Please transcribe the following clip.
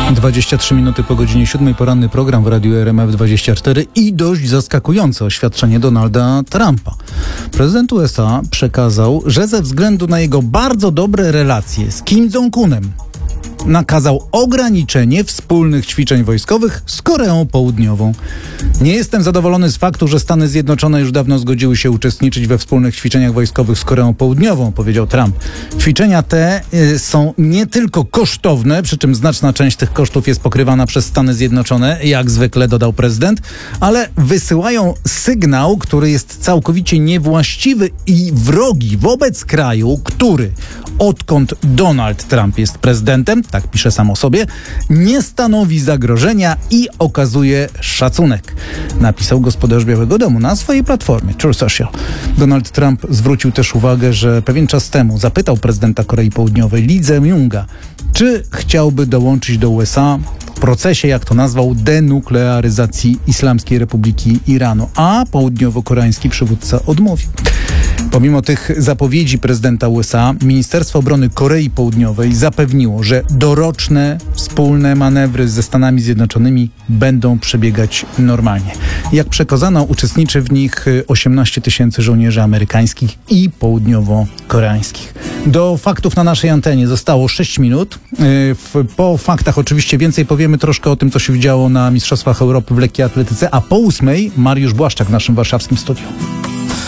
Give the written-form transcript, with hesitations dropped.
23 minuty po godzinie 7, poranny program w Radiu RMF24 i dość zaskakujące oświadczenie Donalda Trumpa. Prezydent USA przekazał, że ze względu na jego bardzo dobre relacje z Kim Jong-unem nakazał ograniczenie wspólnych ćwiczeń wojskowych z Koreą Południową. Nie jestem zadowolony z faktu, że Stany Zjednoczone już dawno zgodziły się uczestniczyć we wspólnych ćwiczeniach wojskowych z Koreą Południową, powiedział Trump. Ćwiczenia te są nie tylko kosztowne, przy czym znaczna część tych kosztów jest pokrywana przez Stany Zjednoczone, jak zwykle dodał prezydent, ale wysyłają sygnał, który jest całkowicie niewłaściwy i wrogi wobec kraju, który odkąd Donald Trump jest prezydentem, tak pisze sam o sobie, nie stanowi zagrożenia i okazuje szacunek, napisał gospodarz Białego Domu na swojej platformie Truth Social. Donald Trump zwrócił też uwagę, że pewien czas temu zapytał prezydenta Korei Południowej Lee Jae-myunga, czy chciałby dołączyć do USA w procesie, jak to nazwał, denuklearyzacji Islamskiej Republiki Iranu, a południowo-koreański przywódca odmówił. Pomimo tych zapowiedzi prezydenta USA, Ministerstwo Obrony Korei Południowej zapewniło, że doroczne wspólne manewry ze Stanami Zjednoczonymi będą przebiegać normalnie. Jak przekazano, uczestniczy w nich 18 tysięcy żołnierzy amerykańskich i południowo-koreańskich. Do faktów na naszej antenie zostało 6 minut. Po faktach oczywiście więcej powiemy troszkę o tym, co się działo na Mistrzostwach Europy w lekkiej atletyce, a po 8 Mariusz Błaszczak w naszym warszawskim studiu.